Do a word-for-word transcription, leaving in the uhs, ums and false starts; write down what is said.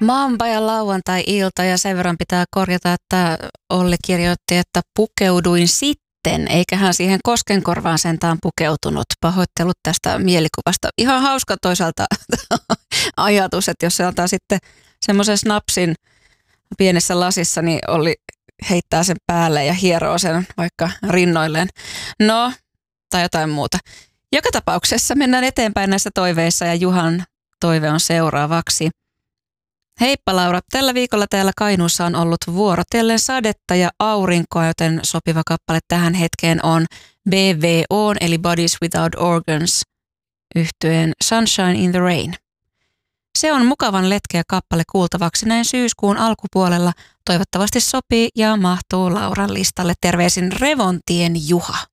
Maanpa ja lauantai-ilta ja sen verran pitää korjata, että Olli kirjoitti, että pukeuduin sitten, eikä hän siihen koskenkorvaan sentään pukeutunut. Pahoittelut tästä mielikuvasta. Ihan hauska toisaalta ajatus, että jos se antaa sitten semmoisen snapsin pienessä lasissa, niin Olli heittää sen päälle ja hieroo sen vaikka rinnoilleen. No, tai jotain muuta. Joka tapauksessa mennään eteenpäin näissä toiveissa ja Juhan toive on seuraavaksi. Heippa Laura, tällä viikolla täällä Kainuussa on ollut vuorotellen sadetta ja aurinkoa, joten sopiva kappale tähän hetkeen on B W O eli Bodies Without Organs yhtyeen Sunshine in the Rain. Se on mukavan letkeä kappale kuultavaksi näin syyskuun alkupuolella. Toivottavasti sopii ja mahtuu Lauran listalle. Terveisin Revontien Juha.